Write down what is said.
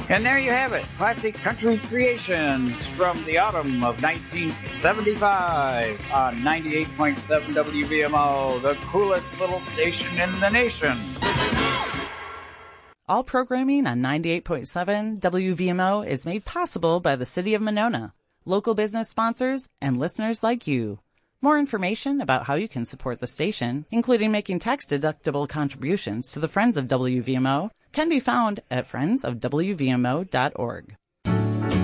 And there you have it, classic country creations from the autumn of 1975 on 98.7 WVMO, the coolest little station in the nation. All programming on 98.7 WVMO is made possible by the City of Monona, local business sponsors, and listeners like you. More information about how you can support the station, including making tax-deductible contributions to the Friends of WVMO, can be found at friendsofwvmo.org.